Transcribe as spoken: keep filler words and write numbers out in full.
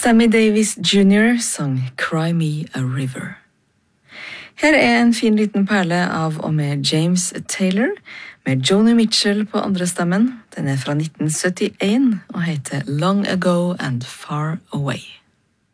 Sammy Davis junior sang Cry Me a River. Her er en fin liten perle av og med James Taylor, med Joni Mitchell på andre stemmen. Den er fra nitten syttien og heter Long Ago and Far Away.